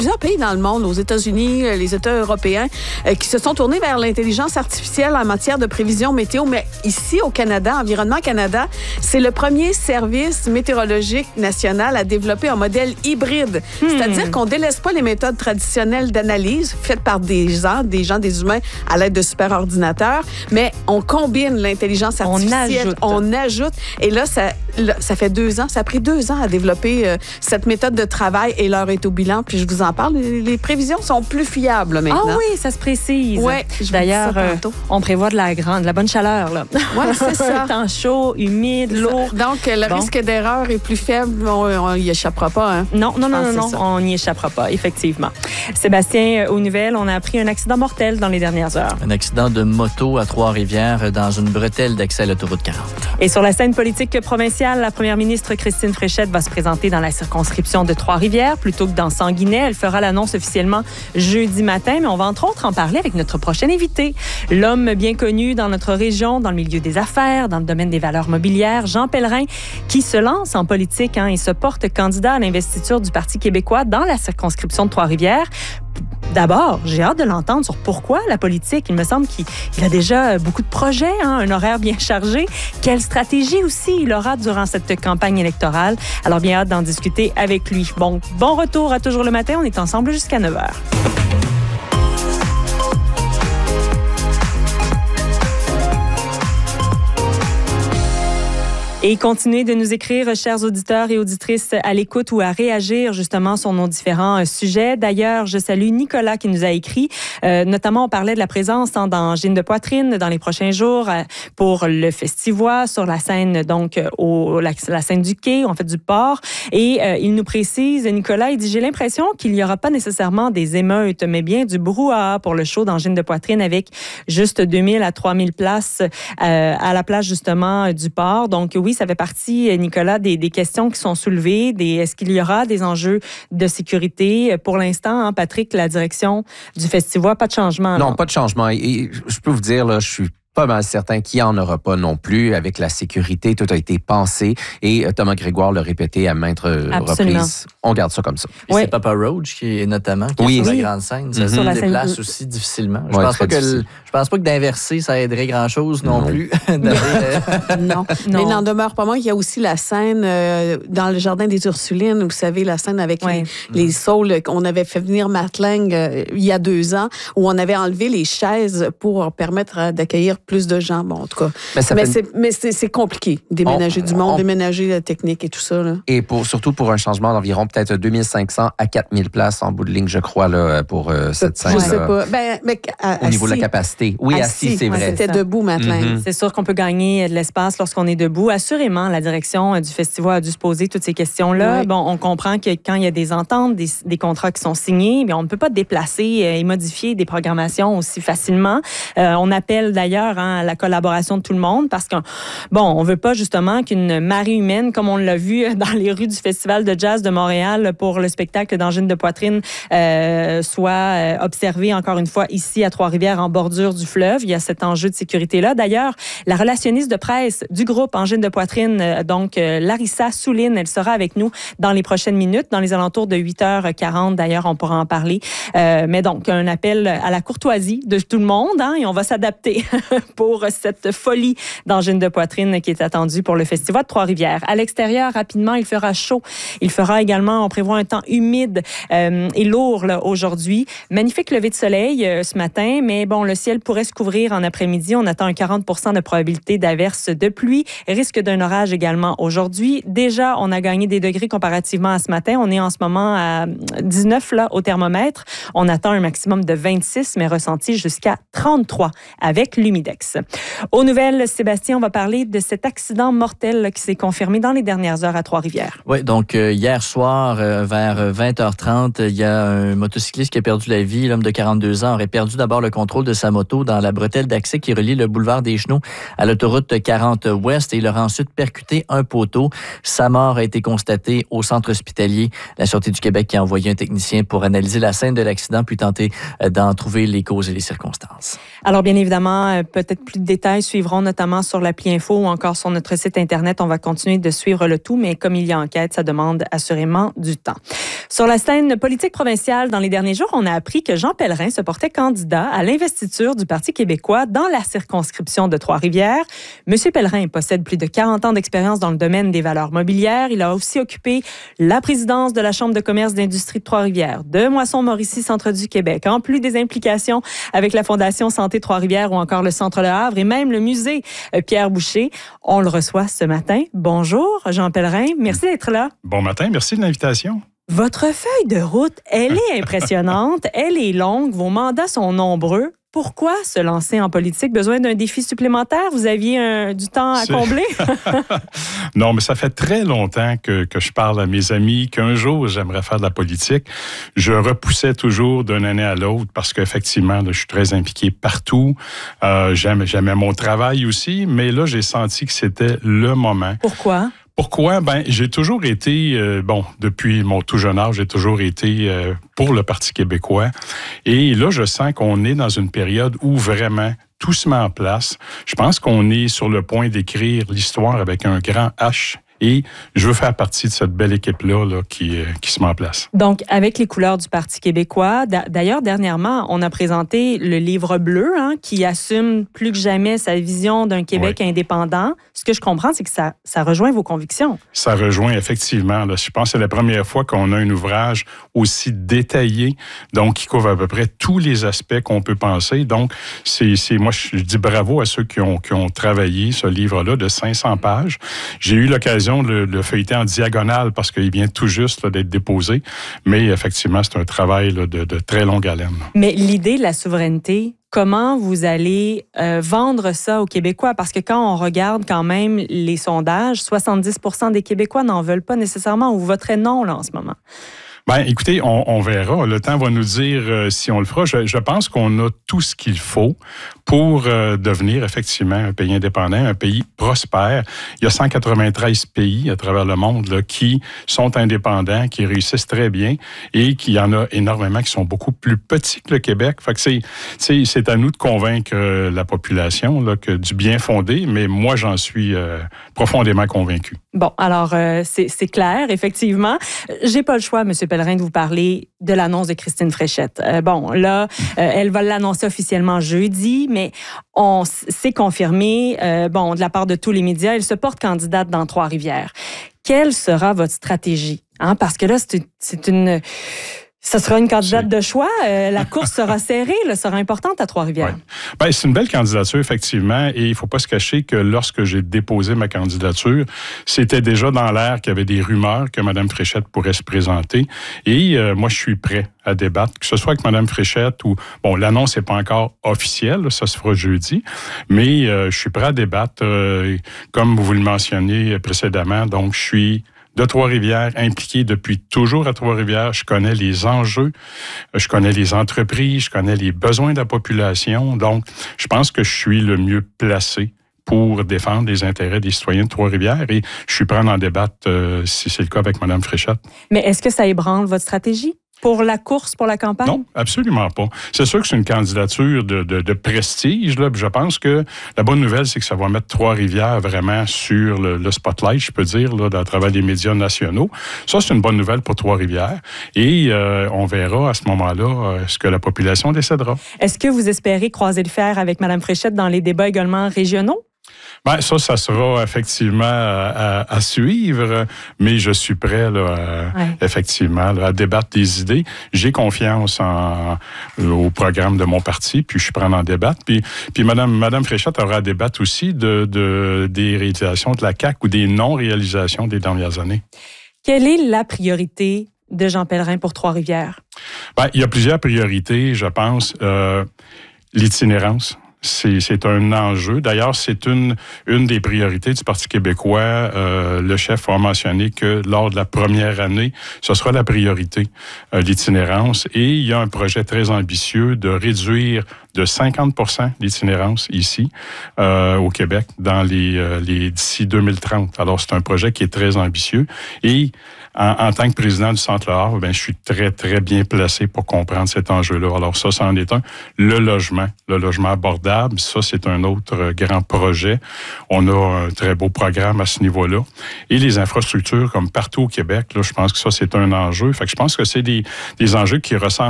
plusieurs pays dans le monde, aux États-Unis, les États européens, qui se sont tournés vers l'intelligence artificielle en matière de prévision météo. Mais ici, au Canada, Environnement Canada, c'est le premier service météorologique national à développer un modèle hybride. C'est-à-dire qu'on ne délaisse pas les méthodes traditionnelles d'analyse faites par des humains à l'aide de superordinateurs, mais on combine l'intelligence artificielle, on ajoute. Et là, ça fait 2 ans, ça a pris 2 ans à développer cette méthode de travail et l'heure est au bilan. Puis je vous en parle, les prévisions sont plus fiables maintenant. Ah oui, ça se précise. Oui, d'ailleurs, on prévoit de la bonne chaleur. Oui, c'est ça. Temps chaud, humide, lourd. Donc, le risque d'erreur est plus faible. On n'y échappera pas. Hein? Non, on n'y échappera pas, effectivement. Sébastien, aux nouvelles, on a appris un accident mortel dans les dernières heures. Un accident de moto à Trois-Rivières dans une bretelle d'accès à l'autoroute 40. Et sur la scène politique provinciale, la première ministre Christine Fréchette va se présenter dans la circonscription de Trois-Rivières plutôt que dans Sanguinet. Elle fera l'annonce officiellement jeudi matin, mais on va entre autres en parler avec notre prochain invité. L'homme bien connu dans notre région, dans le milieu des affaires, dans le domaine des valeurs mobilières, Jean Pellerin, qui se lance en politique et se porte candidat à l'investiture du Parti québécois dans la circonscription de Trois-Rivières. D'abord, j'ai hâte de l'entendre sur pourquoi la politique. Il me semble qu'il a déjà beaucoup de projets, un horaire bien chargé. Quelle stratégie aussi il aura durant cette campagne électorale. Alors, bien hâte d'en discuter avec lui. Bon retour à Toujours le matin. On est ensemble jusqu'à 9h. Et continuez de nous écrire, chers auditeurs et auditrices, à l'écoute ou à réagir justement sur nos différents sujets. D'ailleurs, je salue Nicolas qui nous a écrit. Notamment, on parlait de la présence d'angine de poitrine dans les prochains jours pour le Festivois sur la scène, donc la scène du quai, en fait du port. Et il nous précise, Nicolas, il dit « J'ai l'impression qu'il n'y aura pas nécessairement des émeutes, mais bien du brouhaha pour le show d'angine de poitrine avec juste 2000 à 3000 places à la place justement du port. » Donc oui, ça fait partie, Nicolas, des questions qui sont soulevées. Est-ce qu'il y aura des enjeux de sécurité? Pour l'instant, Patrick, la direction du Festivois, pas de changement. Non, pas de changement. Et je peux vous dire, là, je suis pas mal certain qu'il n'y en aura pas non plus. Avec la sécurité, tout a été pensé. Et Thomas Grégoire l'a répété à maintes reprises. On garde ça comme ça. Puis c'est Papa Roach qui est notamment sur la grande scène. Ça se déplace aussi difficilement. Je pense pas que d'inverser, ça aiderait grand-chose non plus. Non. Mais il n'en demeure pas moins qu'il y a aussi la scène dans le Jardin des Ursulines. Vous savez, la scène avec les saules. On avait fait venir Matt Lang il y a 2 ans, où on avait enlevé les chaises pour permettre d'accueillir plus de gens. Bon, en tout cas. Mais c'est compliqué, déménager du monde, déménager la technique et tout ça. Là. Et surtout pour un changement d'environ peut-être 2500 à 4000 places en bout de ligne, je crois, là, pour cette scène. Je sais pas. Au niveau de la capacité. Oui, assis, c'est vrai. C'était debout maintenant. C'est sûr qu'on peut gagner de l'espace lorsqu'on est debout. Assurément, la direction du festival a dû se poser toutes ces questions-là. Oui. Bon, on comprend que quand il y a des ententes, des contrats qui sont signés, bien, on ne peut pas déplacer et modifier des programmations aussi facilement. On appelle d'ailleurs à la collaboration de tout le monde parce on veut pas justement qu'une marée humaine, comme on l'a vu dans les rues du Festival de jazz de Montréal pour le spectacle d'angine de poitrine, soit observé encore une fois ici à Trois-Rivières en bordure du fleuve. Il y a cet enjeu de sécurité-là. D'ailleurs, la relationniste de presse du groupe Angine de poitrine, donc Larissa Souline, elle sera avec nous dans les prochaines minutes, dans les alentours de 8h40. D'ailleurs, on pourra en parler. Mais donc, un appel à la courtoisie de tout le monde, et on va s'adapter pour cette folie d'angine de poitrine qui est attendue pour le Festival de Trois-Rivières. À l'extérieur, rapidement, il fera chaud. Il fera également, on prévoit un temps humide et lourd là, aujourd'hui. Magnifique lever de soleil ce matin, mais bon, le ciel pourrait se couvrir en après-midi. On attend un 40% de probabilité d'averse de pluie. Risque d'un orage également aujourd'hui. Déjà, on a gagné des degrés comparativement à ce matin. On est en ce moment à 19 là, au thermomètre. On attend un maximum de 26, mais ressenti jusqu'à 33 avec l'humidex. Aux nouvelles, Sébastien, on va parler de cet accident mortel là, qui s'est confirmé dans les dernières heures à Trois-Rivières. Oui, donc hier soir, vers 20h30, il y a un motocycliste qui a perdu la vie. L'homme de 42 ans aurait perdu d'abord le contrôle de sa moto dans la bretelle d'accès qui relie le boulevard des Chenaux à l'autoroute 40 Ouest et il aura ensuite percuté un poteau. Sa mort a été constatée au centre hospitalier. La Sûreté du Québec qui a envoyé un technicien pour analyser la scène de l'accident puis tenter d'en trouver les causes et les circonstances. Alors, bien évidemment, peut-être plus de détails suivront, notamment sur l'appli Info ou encore sur notre site Internet. On va continuer de suivre le tout, mais comme il y a enquête, ça demande assurément du temps. Sur la scène politique provinciale, dans les derniers jours, on a appris que Jean Pellerin se portait candidat à l'investiture du Parti québécois dans la circonscription de Trois-Rivières. Monsieur Pellerin possède plus de 40 ans d'expérience dans le domaine des valeurs mobilières. Il a aussi occupé la présidence de la Chambre de commerce d'industrie de Trois-Rivières, de Moisson-Mauricie, Centre du Québec, en plus des implications avec la Fondation Santé Trois-Rivières ou encore le Centre Le Havre et même le musée Pierre Boucher. On le reçoit ce matin. Bonjour, Jean Pellerin. Merci d'être là. Bon matin, merci de l'invitation. Votre feuille de route, elle est impressionnante, elle est longue, vos mandats sont nombreux. Pourquoi se lancer en politique? Besoin d'un défi supplémentaire? Vous aviez du temps à combler? Non, mais ça fait très longtemps que je parle à mes amis qu'un jour, j'aimerais faire de la politique. Je repoussais toujours d'une année à l'autre parce qu'effectivement, je suis très impliqué partout. J'aimais mon travail aussi, mais là, j'ai senti que c'était le moment. Pourquoi? Pourquoi? J'ai toujours été, depuis mon tout jeune âge, j'ai toujours été pour le Parti québécois. Et là, je sens qu'on est dans une période où vraiment tout se met en place. Je pense qu'on est sur le point d'écrire l'histoire avec un grand H. Et je veux faire partie de cette belle équipe-là qui se met en place. Donc, avec les couleurs du Parti québécois, d'ailleurs, dernièrement, on a présenté le livre bleu qui assume plus que jamais sa vision d'un Québec indépendant. Ce que je comprends, c'est que ça rejoint vos convictions. Ça rejoint, effectivement. Je pense que c'est la première fois qu'on a un ouvrage aussi détaillé, donc qui couvre à peu près tous les aspects qu'on peut penser. Donc, moi, je dis bravo à ceux qui ont travaillé ce livre-là de 500 pages. J'ai eu l'occasion de le feuilleter en diagonale parce qu'il vient tout juste d'être déposé. Mais effectivement, c'est un travail de très longue haleine. Mais l'idée de la souveraineté, comment vous allez vendre ça aux Québécois? Parce que quand on regarde quand même les sondages, 70% des Québécois n'en veulent pas nécessairement ou voteraient non là, en ce moment. Écoutez, on verra. Le temps va nous dire si on le fera. Je pense qu'on a tout ce qu'il faut pour devenir effectivement un pays indépendant, un pays prospère. Il y a 193 pays à travers le monde qui sont indépendants, qui réussissent très bien et qu'il y en a énormément qui sont beaucoup plus petits que le Québec. Fait que c'est à nous de convaincre la population que du bien fondé, mais moi, j'en suis profondément convaincu. Bon, alors, c'est clair, effectivement. J'ai pas le choix, M. Pellerin, de vous parler de l'annonce de Christine Fréchette. Elle va l'annoncer officiellement jeudi, mais on s'est confirmé, de la part de tous les médias, elle se porte candidate dans Trois-Rivières. Quelle sera votre stratégie? Parce que là, ça sera une candidate de choix. La course sera serrée, sera importante à Trois-Rivières. Oui. C'est une belle candidature, effectivement. Et il ne faut pas se cacher que lorsque j'ai déposé ma candidature, c'était déjà dans l'air qu'il y avait des rumeurs que Mme Fréchette pourrait se présenter. Et moi, je suis prêt à débattre, que ce soit avec Mme Fréchette ou... Bon, l'annonce n'est pas encore officielle, ça se fera jeudi. Mais je suis prêt à débattre, comme vous le mentionnez précédemment. Donc, je suis de Trois-Rivières, impliqué depuis toujours à Trois-Rivières. Je connais les enjeux, je connais les entreprises, je connais les besoins de la population. Donc, je pense que je suis le mieux placé pour défendre les intérêts des citoyens de Trois-Rivières et je suis prêt à en débattre si c'est le cas avec Mme Fréchette. Mais est-ce que ça ébranle votre stratégie? Pour la course, pour la campagne? Non, absolument pas. C'est sûr que c'est une candidature de prestige. Là. Je pense que la bonne nouvelle, c'est que ça va mettre Trois-Rivières vraiment sur le spotlight, je peux dire, là, à travers les médias nationaux. Ça, c'est une bonne nouvelle pour Trois-Rivières. Et on verra à ce moment-là ce que la population décidera. Est-ce que vous espérez croiser le fer avec Mme Fréchette dans les débats également régionaux? Ça sera effectivement à suivre, mais je suis prêt effectivement à débattre des idées. J'ai confiance au programme de mon parti, puis je suis prêt à en débattre. Puis Mme Fréchette aura à débattre aussi des réalisations de la CAQ ou des non-réalisations des dernières années. Quelle est la priorité de Jean Pellerin pour Trois-Rivières? Il y a plusieurs priorités, je pense. L'itinérance. C'est un enjeu. D'ailleurs, c'est une des priorités du Parti québécois. Le chef a mentionné que lors de la première année, ce sera la priorité, l'itinérance. Et il y a un projet très ambitieux de réduire de 50% l'itinérance ici, au Québec, dans d'ici 2030. Alors, c'est un projet qui est très ambitieux. Et en tant que président du Centre Le Havre, je suis très, très bien placé pour comprendre cet enjeu-là. Alors, ça en est un. Le logement abordable renouvelables, ça, c'est un autre grand projet. On a un très beau programme à ce niveau-là. Et les infrastructures, comme partout au Québec, là, je pense que ça, c'est un enjeu. Fait que je pense que c'est des enjeux qui ressemblent